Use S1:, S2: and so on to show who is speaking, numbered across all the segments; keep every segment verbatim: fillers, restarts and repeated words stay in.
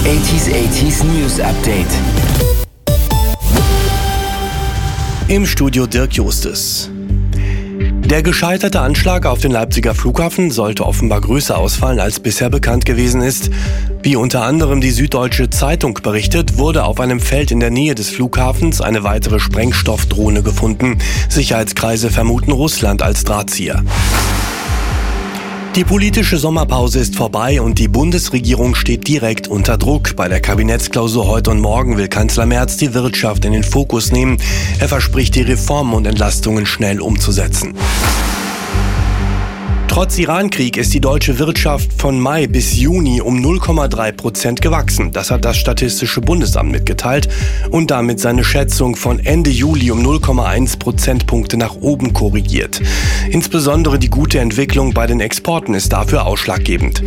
S1: achtziger achtziger News Update.
S2: Im Studio Dirk Justus. Der gescheiterte Anschlag auf den Leipziger Flughafen sollte offenbar größer ausfallen, als bisher bekannt gewesen ist. Wie unter anderem die Süddeutsche Zeitung berichtet, wurde auf einem Feld in der Nähe des Flughafens eine weitere Sprengstoffdrohne gefunden. Sicherheitskreise vermuten Russland als Drahtzieher. Die politische Sommerpause ist vorbei und die Bundesregierung steht direkt unter Druck. Bei der Kabinettsklausur heute und morgen will Kanzler Merz die Wirtschaft in den Fokus nehmen. Er verspricht, die Reformen und Entlastungen schnell umzusetzen. Trotz Irankrieg ist die deutsche Wirtschaft von Mai bis Juni um null Komma drei Prozent gewachsen. Das hat das Statistische Bundesamt mitgeteilt und damit seine Schätzung von Ende Juli um null Komma eins Prozentpunkte nach oben korrigiert. Insbesondere die gute Entwicklung bei den Exporten ist dafür ausschlaggebend.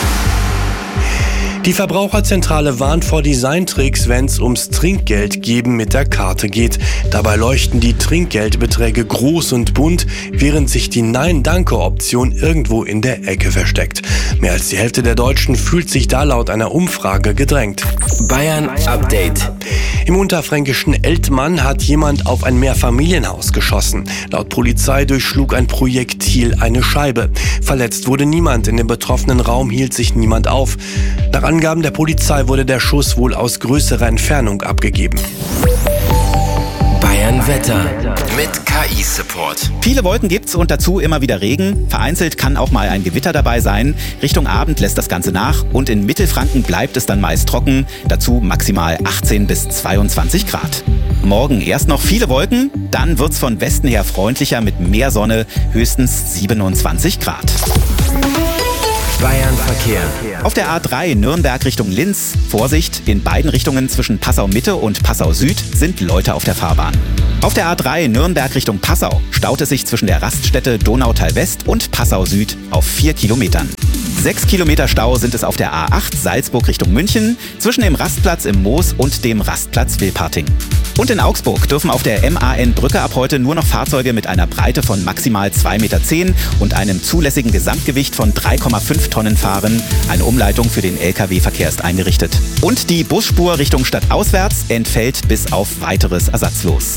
S2: Die Verbraucherzentrale warnt vor Designtricks, wenn es ums Trinkgeldgeben mit der Karte geht. Dabei leuchten die Trinkgeldbeträge groß und bunt, während sich die Nein-Danke-Option irgendwo in der Ecke versteckt. Mehr als die Hälfte der Deutschen fühlt sich da laut einer Umfrage gedrängt.
S1: Bayern Update.
S2: Im unterfränkischen Eltmann hat jemand auf ein Mehrfamilienhaus geschossen. Laut Polizei durchschlug ein Projektil eine Scheibe. Verletzt wurde niemand. In dem betroffenen Raum hielt sich niemand auf. Nach Angaben der Polizei wurde der Schuss wohl aus größerer Entfernung abgegeben.
S1: Bayern Wetter mit K I-Support.
S3: Viele Wolken gibt's und dazu immer wieder Regen. Vereinzelt kann auch mal ein Gewitter dabei sein. Richtung Abend lässt das Ganze nach und in Mittelfranken bleibt es dann meist trocken. Dazu maximal achtzehn bis zweiundzwanzig Grad. Morgen erst noch viele Wolken, dann wird's von Westen her freundlicher mit mehr Sonne, höchstens siebenundzwanzig Grad.
S1: Bayern Verkehr.
S3: Auf der A drei Nürnberg Richtung Linz. Vorsicht, in beiden Richtungen zwischen Passau Mitte und Passau Süd sind Leute auf der Fahrbahn. Auf der A drei Nürnberg Richtung Passau staut es sich zwischen der Raststätte Donautal West und Passau Süd auf vier Kilometern. Sechs Kilometer Stau sind es auf der A acht Salzburg Richtung München zwischen dem Rastplatz im Moos und dem Rastplatz Wilparting. Und in Augsburg dürfen auf der M A N-Brücke ab heute nur noch Fahrzeuge mit einer Breite von maximal zwei Komma zehn Meter und einem zulässigen Gesamtgewicht von drei Komma fünf Tonnen fahren. Eine Umleitung für den L K W-Verkehr ist eingerichtet. Und die Busspur Richtung Stadtauswärts entfällt bis auf weiteres ersatzlos.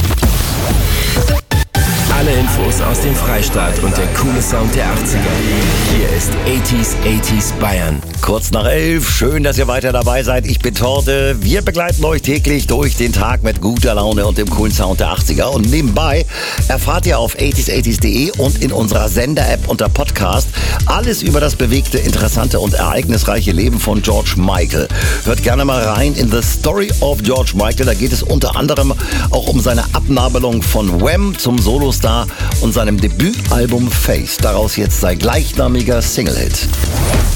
S1: Alle Infos aus dem Freistaat und der coole Sound der achtziger. Hier ist achtziger achtziger Bayern.
S4: Kurz nach elf, schön, dass ihr weiter dabei seid. Ich bin Torte. Wir begleiten euch täglich durch den Tag mit guter Laune und dem coolen Sound der achtziger. Und nebenbei erfahrt ihr auf achtziger achtziger punkt de und in unserer Sender-App unter Podcast alles über das bewegte, interessante und ereignisreiche Leben von George Michael. Hört gerne mal rein in The Story of George Michael. Da geht es unter anderem auch um seine Abnabelung von Wham zum Solostar und seinem Debütalbum Face. Daraus jetzt sein gleichnamiger Single-Hit.